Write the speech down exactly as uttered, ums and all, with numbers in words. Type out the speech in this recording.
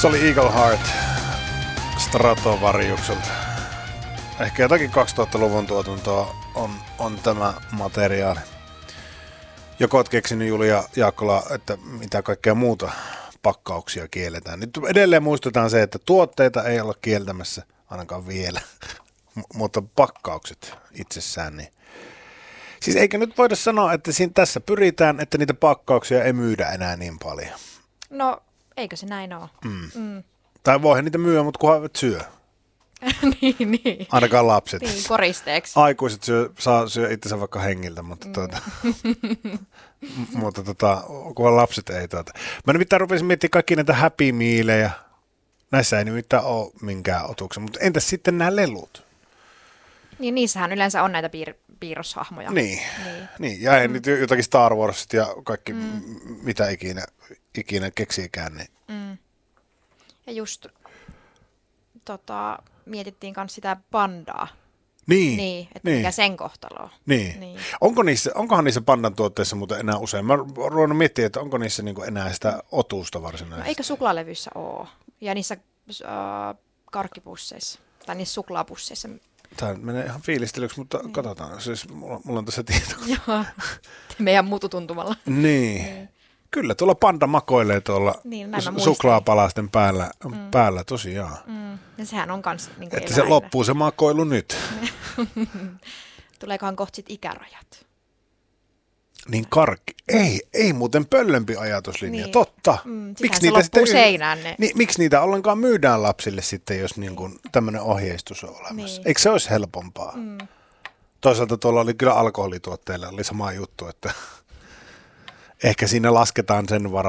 Tuossa oli Eagle Heart Stratovariukselta. Ehkä jotakin kaksituhattaluvun tuotantoa on, on tämä materiaali. Joko olet keksinyt, Julia Jaakkola, että mitä kaikkea muuta pakkauksia kielletään. Nyt edelleen muistetaan se, että tuotteita ei olla kieltämässä ainakaan vielä, M- mutta pakkaukset itsessään. Niin. Siis eikö nyt voida sanoa, että siinä tässä pyritään, että niitä pakkauksia ei myydä enää niin paljon? No, eikö se näin ole? Mm. Mm. Tai voihan niitä myyä, mutta kunhan eivät syö. niin, niin. Ainakaan lapset. Niin, koristeeksi. Aikuiset syö, saa syö itsensä vaikka hengiltä, mutta, mm. tuota, mutta tuota, kunhan lapset ei. Tuota. Mä nimittäin rupesin miettimään kaikki näitä Happy Mealejä. Näissä ei nimittäin ole minkään otuksen, mutta entäs sitten nämä lelut? Niin, niissähän yleensä on näitä piir- piirroshahmoja. Niin, niin. niin. ja ei mm. nyt jotakin Star Warsit ja kaikki mm. mitä ikinä, ikinä keksiikään. Niin. Mm. Ja just tota, mietittiin myös sitä pandaa. Niin, niin että niin. mikä sen kohtalo on. Niin. niin. Onko niissä, onkohan niissä pandan tuotteissa muuten enää usein? Mä oon ruvennut miettimään, että onko niissä niinku enää sitä otusta varsinaisesti. No, eikö suklaalevyissä ole? Ja niissä äh, karkkipusseissa tai niissä suklaapusseissa. Tämä menee ihan fiilistelyksi, mutta niin. Katsotaan. Siis mulla, mulla on tässä tieto. Joo, meidän mututuntumalla. Niin. niin. Kyllä, tuolla panda makoilee tuolla niin, su- suklaapalasten päällä, mm. päällä tosiaan. Mm. Ja sehän on kans niinku että eläintä. Se loppuu se makoilu nyt. Tuleekohan kohta sit ikärajat? Niin karkki. Ei, ei muuten pöllömpi ajatuslinja. Niin. Totta. Mm, miksi niitä sitten seinään ne. Niin, miksi niitä ollenkaan myydään lapsille sitten, jos niin kuin tämmöinen ohjeistus on olemassa? Niin. Eikö se olisi helpompaa? Mm. Toisaalta tuolla oli kyllä alkoholituotteilla oli sama juttu, että ehkä siinä lasketaan sen varaan.